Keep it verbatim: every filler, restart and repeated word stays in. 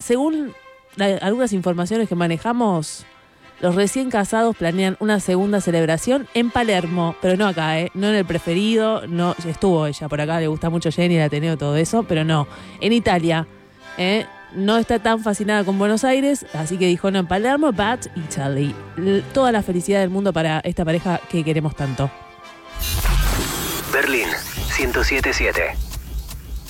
según la, algunas informaciones que manejamos, los recién casados planean una segunda celebración en Palermo, pero no acá, ¿eh? No en el Preferido, no, estuvo ella por acá, le gusta mucho Jenny, el Ateneo, todo eso, pero no, en Italia, ¿eh? No está tan fascinada con Buenos Aires, así que dijo no en Palermo, but Italy. L- toda la felicidad del mundo para esta pareja que queremos tanto. Berlín ciento siete punto siete.